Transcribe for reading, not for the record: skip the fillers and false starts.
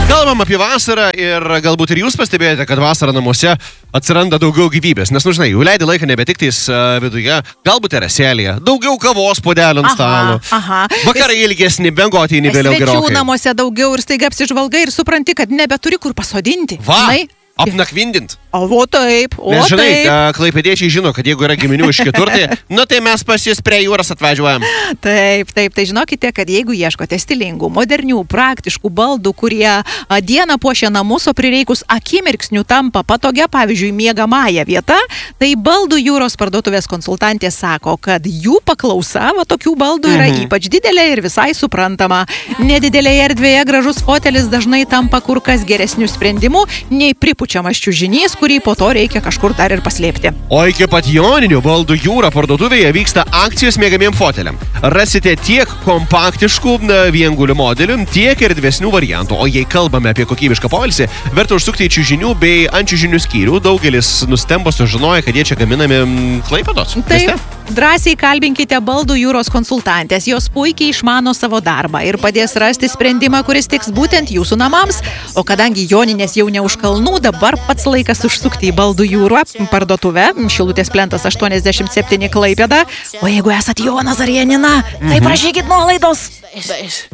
Kalbam apie vasarą ir galbūt ir jūs pastebėjote, kad vasarą namuose atsiranda daugiau gyvybės. Nes, žinai, jau leidai laiką nebe tik tais viduje, galbūt terasėlėje, daugiau kavos puodelio ant stalo. Vakarai ilgesni, bengoti į vėliau gerokai. Svečių namuose daugiau ir staiga apsižvalgai ir supranti, kad nebeturi kur pasodinti. Apnakvindint. O taip, Nes, žinai, klaipėdiečiai žino, kad jeigu yra giminių iš kitur, tai mes pas jus prie jūros atvažiuojam. Taip, tai žinokite, kad jeigu ieškote stilingų, modernių, praktiškų baldų, kurie dieną puošia namus, o prireikus akimirksnių tampa patogia, pavyzdžiui, miegamąja vieta, tai Baldų jūros parduotuvės konsultantė sako, kad jų paklausa tokių baldų yra ypač didelė ir visai suprantama. Nedidelėje erdvėje gražus fotelis dažnai tampa kur kas geresnių sprendimų nei pripučiamas čiužinys, kurį po to reikia kažkur dar ir paslėpti. O iki pat Joninių Baldų jūra parduotuvėje vyksta akcijos mėgamiem foteliam. Rasite tiek kompaktiškų viengulių modelių, tiek erdvesnių variantų. O jei kalbame apie kokybišką poilsį, verta užsukti į čiužinių bei ant čiužinių skyrių. Daugelis nustembo sužinoję, kad jie čia gaminami Klaipėdos. Taip, drąsiai kalbinkite Baldų jūros konsultantės. Jos puikiai išmano savo darbą ir padės rasti sprendimą, kuris tiks būtent jūsų namams. O kadangi Joninės jau ne už kalnų, dabar pats laikas užsukti į Baldų jūrą parduotuvę, Šilutės plentas 87 Klaipėda. O jeigu esat Jonas ar Janina, tai prašykit nuolaidos.